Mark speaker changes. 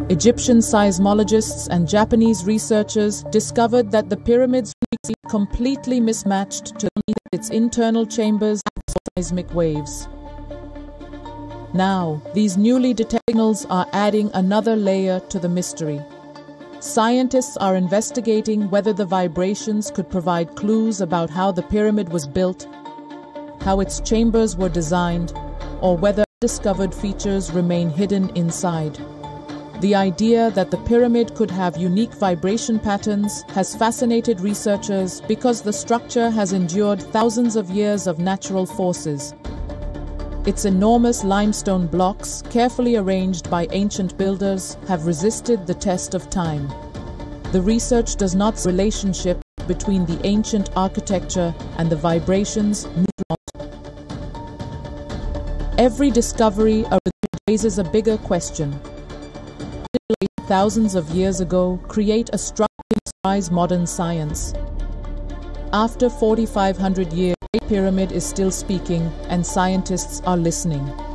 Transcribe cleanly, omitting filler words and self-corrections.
Speaker 1: Egyptian seismologists and Japanese researchers discovered that the pyramid's were completely mismatched to its internal chambers and seismic waves. Now, these newly detected signals are adding another layer to the mystery. Scientists are investigating whether the vibrations could provide clues about how the pyramid was built, how its chambers were designed, or whether undiscovered features remain hidden inside. The idea that the pyramid could have unique vibration patterns has fascinated researchers because the structure has endured thousands of years of natural forces. Its enormous limestone blocks, carefully arranged by ancient builders, have resisted the test of time. The research does not see a relationship between the ancient architecture and the vibrations. Every discovery raises a bigger question. Thousands of years ago, create a structure that inspires modern science. After 4,500 years, the pyramid is still speaking, and scientists are listening.